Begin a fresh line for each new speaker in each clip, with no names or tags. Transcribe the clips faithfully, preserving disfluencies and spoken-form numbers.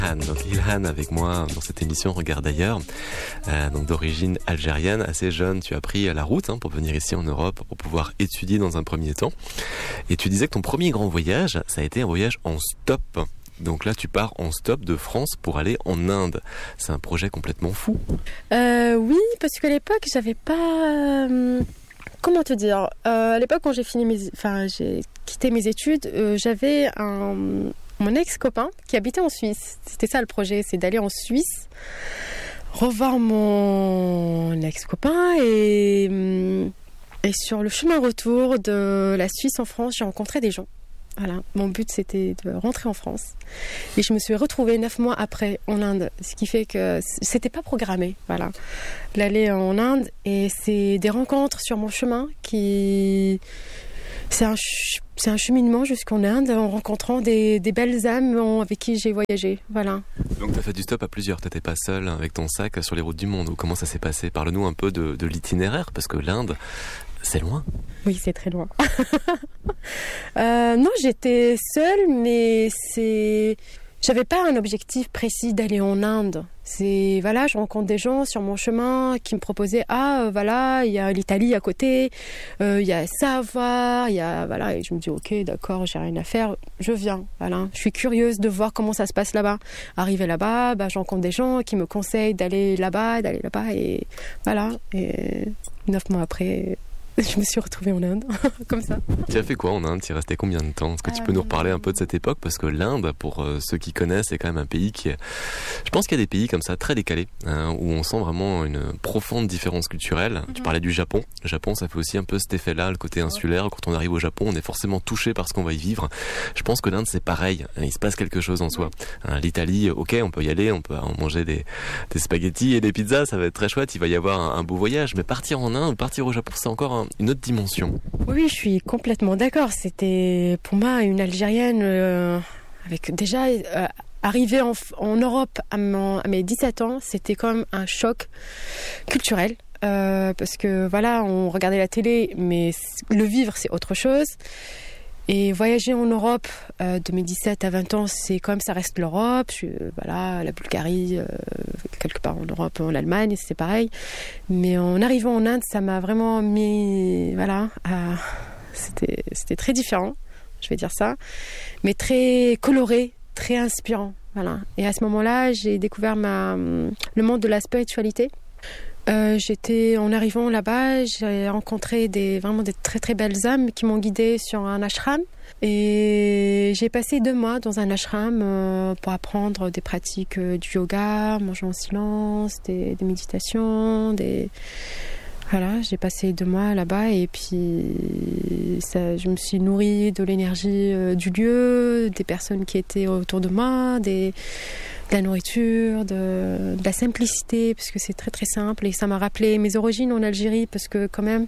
Ilhan, donc Ilhan avec moi dans cette émission Regarde ailleurs, euh, donc d'origine algérienne, assez jeune, tu as pris la route hein, pour venir ici en Europe, pour pouvoir étudier dans un premier temps. Et tu disais que ton premier grand voyage, ça a été un voyage en stop. Donc là, tu pars en stop de France pour aller en Inde. C'est un projet complètement fou.
Euh, oui, parce qu'à l'époque, j'avais pas... Euh, comment te dire euh, À l'époque, quand j'ai fini mes... Enfin, j'ai quitté mes études, euh, j'avais un... mon ex-copain qui habitait en Suisse. C'était ça le projet, c'est d'aller en Suisse, revoir mon ex-copain et... Et sur le chemin retour de la Suisse en France, j'ai rencontré des gens. Voilà, mon but c'était de rentrer en France et je me suis retrouvée neuf mois après en Inde, ce qui fait que c'était pas programmé, voilà, l'aller en Inde et c'est des rencontres sur mon chemin qui c'est un ch... c'est un cheminement jusqu'en Inde en rencontrant des, des belles âmes avec qui j'ai voyagé, voilà.
Donc tu as fait du stop à plusieurs, tu n'étais pas seule avec ton sac sur les routes du monde, ou comment ça s'est passé? Parle-nous un peu de, de l'itinéraire, parce que l'Inde, c'est loin.
Oui, c'est très loin. euh, non, j'étais seule, mais c'est... J'avais pas un objectif précis d'aller en Inde. C'est voilà, je rencontre des gens sur mon chemin qui me proposaient ah euh, voilà, il y a l'Italie à côté, euh, il y a ça à voir, il y a voilà, et je me dis ok d'accord, j'ai rien à faire, je viens. Voilà, je suis curieuse de voir comment ça se passe là-bas. Arrivé là-bas, bah, je rencontre des gens qui me conseillent d'aller là-bas, d'aller là-bas et voilà. Et neuf mois après. Je me suis retrouvée en Inde, comme ça.
Tu as fait quoi en Inde? Tu es resté combien de temps? Est-ce que tu peux euh... nous reparler un peu de cette époque? Parce que l'Inde, pour euh, ceux qui connaissent, c'est quand même un pays qui est... Je pense qu'il y a des pays comme ça, très décalés, hein, où on sent vraiment une profonde différence culturelle. Mm-hmm. Tu parlais du Japon. Le Japon, ça fait aussi un peu cet effet-là, le côté insulaire. Quand on arrive au Japon, on est forcément touché par ce qu'on va y vivre. Je pense que l'Inde, c'est pareil. Il se passe quelque chose en soi. Hein, L'Italie, ok, on peut y aller, on peut manger des, des spaghettis et des pizzas, ça va être très chouette, il va y avoir un, un beau voyage. Mais partir en Inde, partir au Japon, c'est encore un une autre dimension.
Oui, je suis complètement d'accord. C'était pour moi une Algérienne euh, avec déjà euh, arrivée en, en Europe à, mon, à mes dix-sept ans, c'était quand même un choc culturel euh, parce que voilà, on regardait la télé, mais le vivre c'est autre chose. Et voyager en Europe euh, de mes dix-sept à vingt ans, c'est quand même, ça reste l'Europe. Je, voilà, la Bulgarie, euh, quelque part en Europe, l'Allemagne, c'est pareil. Mais en arrivant en Inde, ça m'a vraiment mis, voilà, à, c'était, c'était très différent, je vais dire ça, mais très coloré, très inspirant, voilà. Et à ce moment-là, j'ai découvert ma, le monde de la spiritualité. Euh, j'étais en arrivant là-bas, j'ai rencontré des vraiment des très très belles âmes qui m'ont guidée sur un ashram et j'ai passé deux mois dans un ashram euh, pour apprendre des pratiques euh, du yoga, manger en silence, des, des méditations, des voilà, j'ai passé deux mois là-bas et puis ça, je me suis nourrie de l'énergie euh, du lieu, des personnes qui étaient autour de moi, des de la nourriture, de, de la simplicité, parce que c'est très très simple et ça m'a rappelé mes origines en Algérie parce que quand même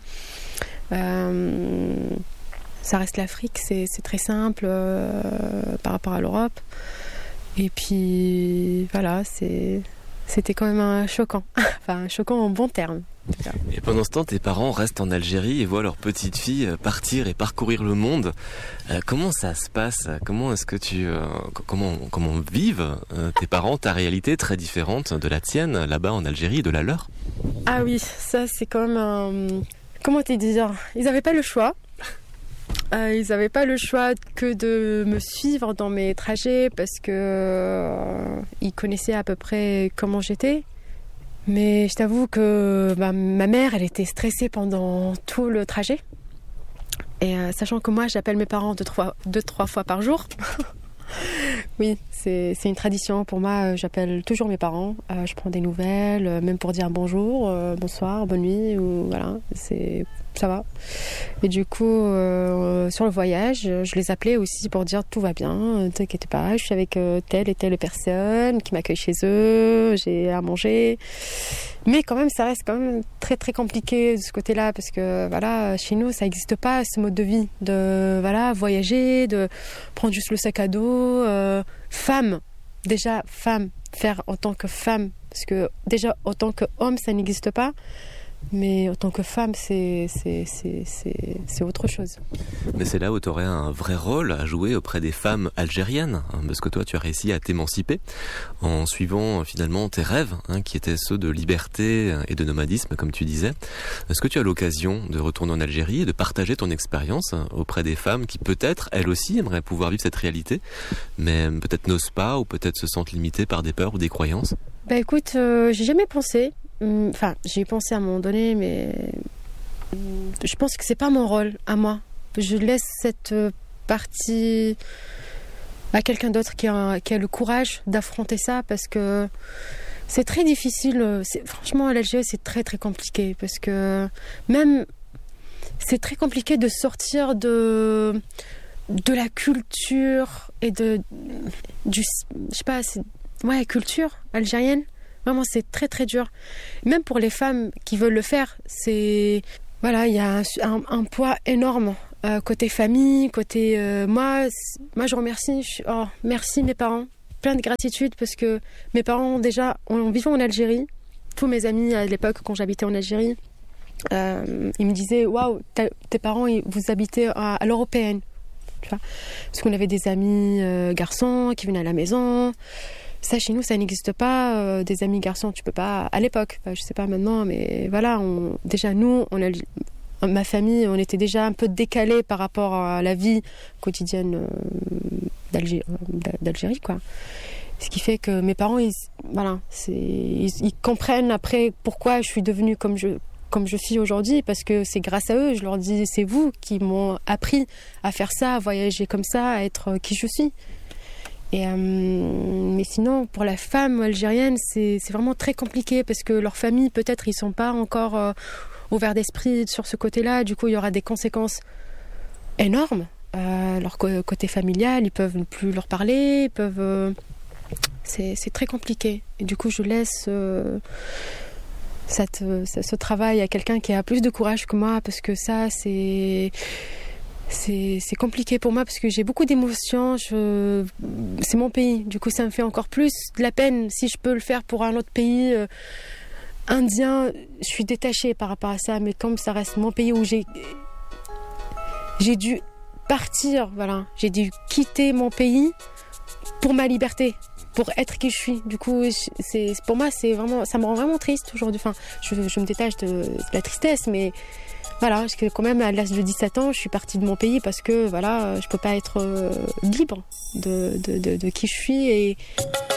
euh, ça reste l'Afrique, c'est, c'est très simple euh, par rapport à l'Europe et puis voilà, c'est, c'était quand même un choquant, enfin choquant en bon terme.
Et pendant ce temps, tes parents restent en Algérie et voient leur petite fille partir et parcourir le monde. Euh, comment ça se passe? Comment est-ce que tu, euh, comment, comment vivent euh, tes parents ta réalité très différente de la tienne là-bas en Algérie et de la leur?
Ah oui, ça c'est quand même un... Comment te dire? Ils n'avaient pas le choix. Euh, ils n'avaient pas le choix que de me suivre dans mes trajets parce que euh, ils connaissaient à peu près comment j'étais. Mais je t'avoue que bah, ma mère, elle était stressée pendant tout le trajet. Et euh, sachant que moi, j'appelle mes parents deux, trois, deux, trois fois par jour. Oui, c'est, c'est une tradition pour moi. J'appelle toujours mes parents. Euh, je prends des nouvelles, euh, même pour dire bonjour, euh, bonsoir, bonne nuit. Ou, voilà, c'est, ça va. Et du coup, euh, sur le voyage, je les appelais aussi pour dire tout va bien, ne t'inquiète pas, je suis avec euh, telle et telle personne qui m'accueille chez eux, j'ai à manger. Mais quand même, ça reste quand même très très compliqué de ce côté-là parce que voilà, chez nous, ça n'existe pas ce mode de vie de voilà voyager, de prendre juste le sac à dos. Euh, femme, déjà femme, faire en tant que femme, parce que déjà en tant qu'homme, ça n'existe pas. Mais en tant que femme, c'est, c'est, c'est, c'est, c'est autre chose.
Mais c'est là où tu aurais un vrai rôle à jouer auprès des femmes algériennes, hein, parce que toi, tu as réussi à t'émanciper en suivant finalement tes rêves, hein, qui étaient ceux de liberté et de nomadisme, comme tu disais. Est-ce que tu as l'occasion de retourner en Algérie et de partager ton expérience auprès des femmes qui peut-être, elles aussi, aimeraient pouvoir vivre cette réalité, mais peut-être n'osent pas ou peut-être se sentent limitées par des peurs ou des croyances?
Bah écoute, euh, j'ai jamais pensé. Enfin, j'y ai pensé à un moment donné, mais je pense que c'est pas mon rôle à moi. Je laisse cette partie à quelqu'un d'autre qui a, qui a le courage d'affronter ça, parce que c'est très difficile. C'est, franchement, à l'Algérie, c'est très très compliqué, parce que même c'est très compliqué de sortir de de la culture et de du je sais pas, c'est, ouais, culture algérienne. Vraiment, c'est très très dur. Même pour les femmes qui veulent le faire, c'est voilà, il y a un, un, un poids énorme euh, côté famille, côté euh, moi. Moi, je remercie. Je, oh, merci mes parents, plein de gratitude, parce que mes parents déjà, en vivant en Algérie, tous mes amis à l'époque quand j'habitais en Algérie, euh, ils me disaient waouh, tes parents, vous habitez à, à l'européenne, tu vois, parce qu'on avait des amis euh, garçons qui venaient à la maison. Ça, chez nous, ça n'existe pas. Euh, des amis garçons, tu peux pas. À l'époque, enfin, je sais pas maintenant, mais voilà. On, déjà, nous, on a, ma famille, on était déjà un peu décalés par rapport à la vie quotidienne euh, d'Algérie, d'Algérie, quoi. Ce qui fait que mes parents, ils, voilà, c'est, ils, ils comprennent après pourquoi je suis devenue comme je, comme je suis aujourd'hui, parce que c'est grâce à eux. Je leur dis, c'est vous qui m'ont appris à faire ça, à voyager comme ça, à être qui je suis. Et euh, mais sinon, pour la femme algérienne, c'est, c'est vraiment très compliqué, parce que leur famille, peut-être, ils sont pas encore euh, ouverts d'esprit sur ce côté-là. Du coup, il y aura des conséquences énormes. Euh, leur co- côté familial, ils peuvent ne plus leur parler, ils peuvent. Euh, c'est, c'est très compliqué. Et du coup, je laisse euh, cette, ce, ce travail à quelqu'un qui a plus de courage que moi, parce que ça, c'est. C'est, c'est compliqué pour moi, parce que j'ai beaucoup d'émotions. Je, c'est mon pays. Du coup, ça me fait encore plus de la peine. Si je peux le faire pour un autre pays euh, indien, je suis détachée par rapport à ça. Mais comme ça reste mon pays où j'ai, j'ai dû partir, voilà. J'ai dû quitter mon pays pour ma liberté, pour être qui je suis. Du coup, c'est, pour moi, c'est vraiment, ça me rend vraiment triste aujourd'hui. Enfin, je, je me détache de, de la tristesse, mais voilà, parce que quand même, à l'âge de dix-sept ans, je suis partie de mon pays, parce que voilà, je peux pas être euh, libre de, de, de, de qui je suis. Et